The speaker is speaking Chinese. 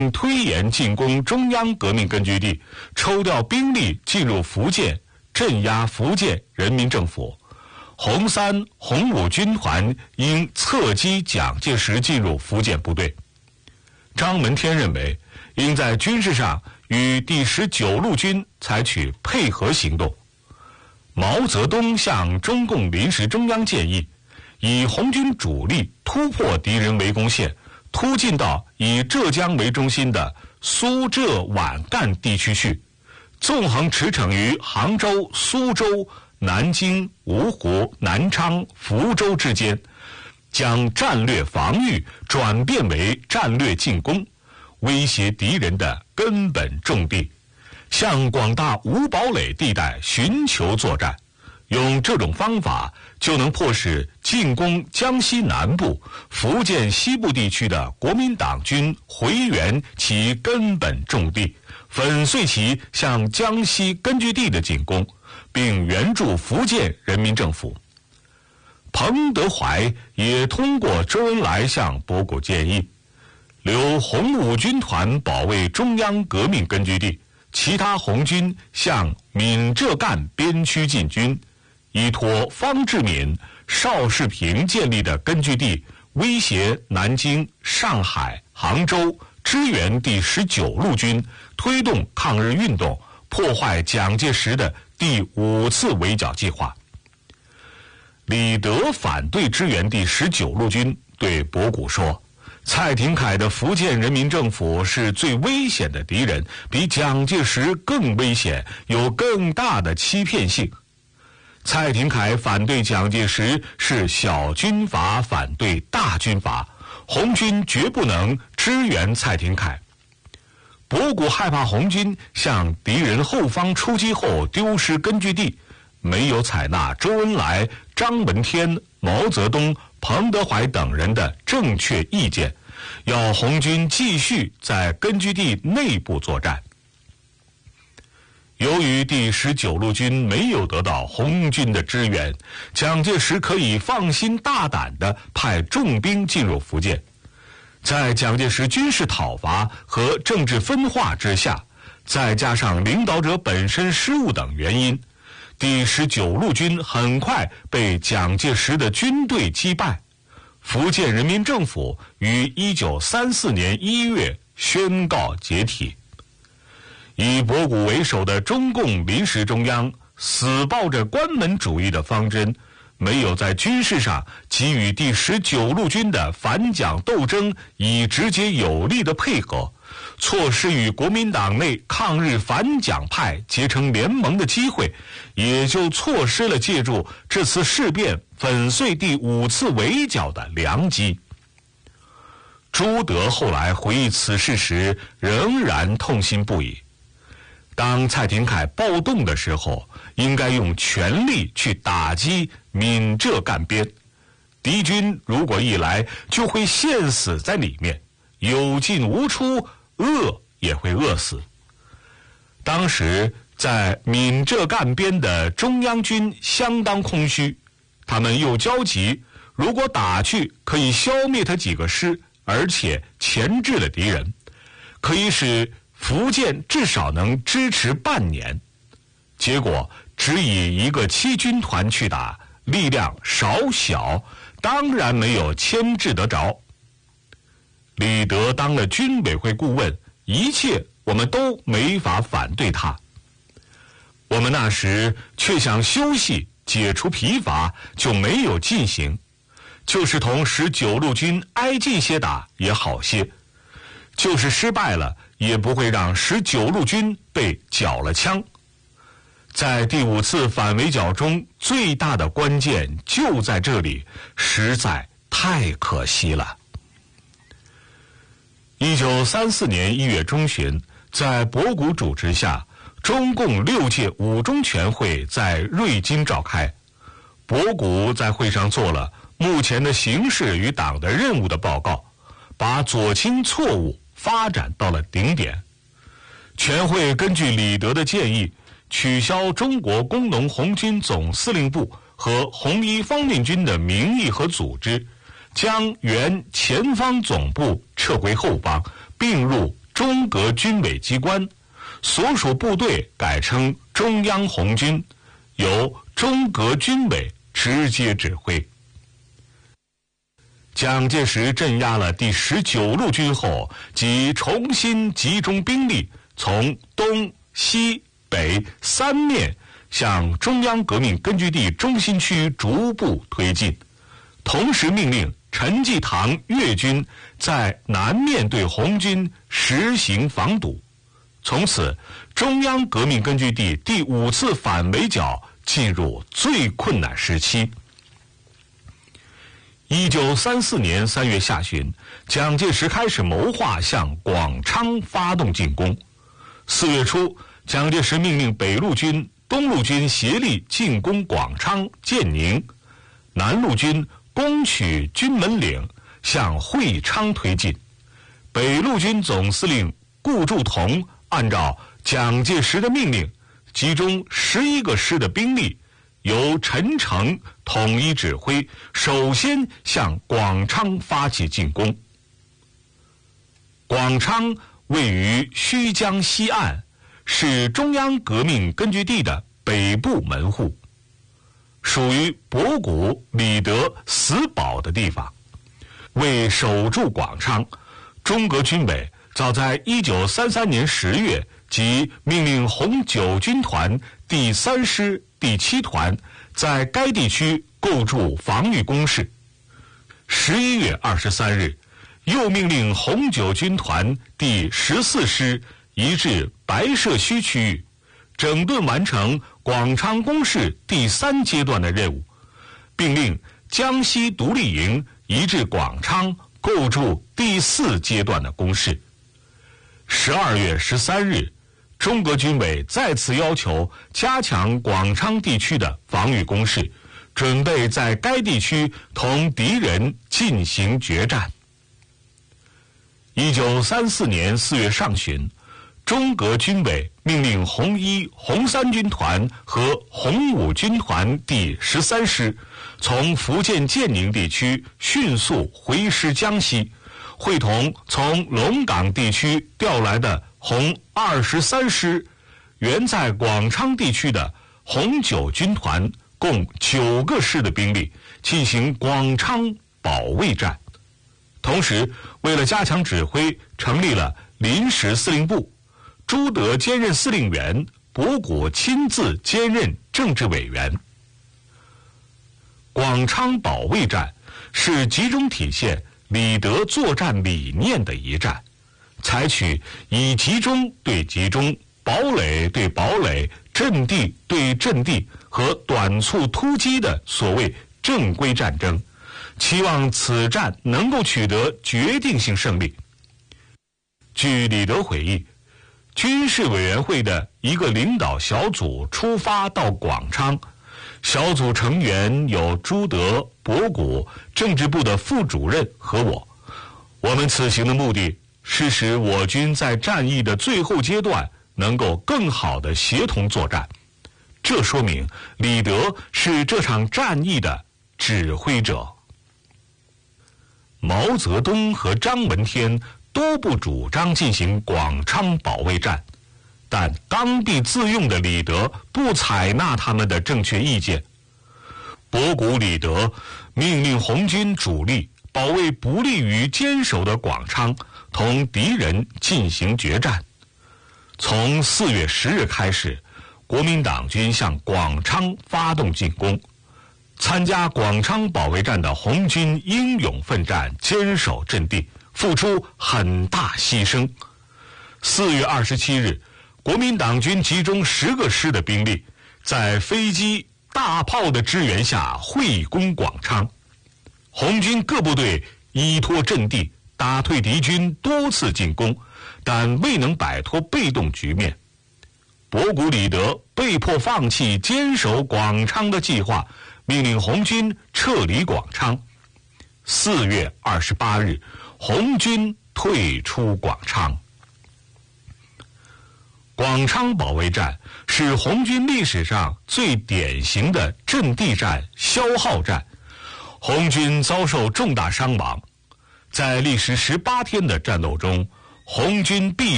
推延进攻中央革命根据地，抽调兵力进入福建，镇压福建人民政府。红三、红五军团应侧击蒋介石进入福建部队。张闻天认为，应在军事上与第19路军采取配合行动。毛泽东向中共临时中央建议，以红军主力突破敌人围攻线，突进到以浙江为中心的苏浙皖赣地区去，纵横驰骋于杭州、苏州、南京、芜湖、南昌、福州之间，将战略防御转变为战略进攻，威胁敌人的根本重地，向广大无堡垒地带寻求作战。用这种方法，就能迫使进攻江西南部、福建西部地区的国民党军回援其根本重地，粉碎其向江西根据地的进攻，并援助福建人民政府。彭德怀也通过周恩来向博古建议，留红五军团保卫中央革命根据地，其他红军向闽浙赣边区进军，依托方志敏、邵世平建立的根据地，威胁南京、上海、杭州，支援第19路军，推动抗日运动，破坏蒋介石的第5次围剿计划。李德反对支援第19路军，对博古说，蔡廷锴的福建人民政府是最危险的敌人，比蒋介石更危险，有更大的欺骗性。蔡廷锴反对蒋介石是小军阀反对大军阀，红军绝不能支援蔡廷锴。博古害怕红军向敌人后方出击后丢失根据地，没有采纳周恩来、张闻天、毛泽东、彭德怀等人的正确意见，要红军继续在根据地内部作战。由于第19路军没有得到红军的支援，蒋介石可以放心大胆地派重兵进入福建。在蒋介石军事讨伐和政治分化之下，再加上领导者本身失误等原因，第19路军很快被蒋介石的军队击败。福建人民政府于1934年1月宣告解体。以博古为首的中共临时中央死抱着关门主义的方针，没有在军事上给予第19路军的反蒋斗争以直接有力的配合，错失与国民党内抗日反蒋派结成联盟的机会，也就错失了借助这次事变粉碎第5次围剿的良机。朱德后来回忆此事时，仍然痛心不已。当蔡廷锴暴动的时候，应该用全力去打击闽浙赣边，敌军如果一来，就会陷死在里面，有进无出，饿也会饿死。当时在闽浙赣边的中央军相当空虚，他们又焦急，如果打去可以消灭他几个师，而且钳制了敌人，可以使福建至少能支持半年。结果只以一个7军团去打，力量少小，当然没有牵制得着。李德当了军委会顾问，一切我们都没法反对他。我们那时却想休息解除疲乏，就没有进行，就是同19路军挨近些打也好些，就是失败了也不会让19路军被缴了枪。在第5次反围剿中，最大的关键就在这里，实在太可惜了。1934年1月中旬，在博古主持下，中共6届5中全会在瑞金召开。博古在会上做了目前的形势与党的任务的报告，把左倾错误发展到了顶点。全会根据李德的建议，取消中国工农红军总司令部和红一方面军的名义和组织，将原前方总部撤回后方，并入中革军委机关，所属部队改称中央红军，由中革军委直接指挥。蒋介石镇压了第19路军后，即重新集中兵力，从东西北三面向中央革命根据地中心区逐步推进，同时命令陈济棠粤军在南面对红军实行防堵。从此，中央革命根据地第5次反围剿进入最困难时期。1934年3月下旬，蒋介石开始谋划向广昌发动进攻。4月初，蒋介石命令北路军、东路军协力进攻广昌、建宁，南路军攻取军门岭，向会昌推进。北路军总司令顾祝同按照蒋介石的命令，集中11个师的兵力，由陈诚统一指挥，首先向广昌发起进攻。广昌位于胥江西岸，是中央革命根据地的北部门户，属于博古、李德死保的地方。为守住广昌，中革军委早在1933年10月即命令红九军团第3师第7团在该地区构筑防御工事。11月23日，又命令红九军团第14师移至白社区区域，整顿完成广昌工事第3阶段的任务，并令江西独立营移至广昌，构筑第4阶段的工事。12月13日，中革军委再次要求加强广昌地区的防御工事，准备在该地区同敌人进行决战。1934年4月上旬，中革军委命令红1、红3军团和红5军团第13师从福建建宁地区迅速回师江西，会同从龙岗地区调来的红23师、原在广昌地区的红9军团共9个师的兵力进行广昌保卫战。同时，为了加强指挥，成立了临时司令部，朱德兼任司令员，博古亲自兼任政治委员。广昌保卫战是集中体现李德作战理念的一战，采取以集中对集中、堡垒对堡垒、阵地对阵地和短促突击的所谓正规战争，期望此战能够取得决定性胜利。据李德回忆，军事委员会的一个领导小组出发到广昌，小组成员有朱德、博古、政治部的副主任和我。我们此行的目的是使我军在战役的最后阶段能够更好地协同作战。这说明李德是这场战役的指挥者。毛泽东和张闻天都不主张进行广昌保卫战，但刚愎自用的李德不采纳他们的正确意见。博古、李德命令红军主力保卫不利于坚守的广昌，同敌人进行决战。从4月10日开始，国民党军向广昌发动进攻。参加广昌保卫战的红军英勇奋战，坚守阵地，付出很大牺牲。4月27日，国民党军集中10个师的兵力，在飞机、大炮的支援下会攻广昌。红军各部队依托阵地，打退敌军多次进攻，但未能摆脱被动局面。博古、李德被迫放弃坚守广昌的计划，命令红军撤离广昌。4月28日，红军退出广昌。广昌保卫战是红军历史上最典型的阵地战、消耗战，红军遭受重大伤亡。在历时18天的战斗中， 红军必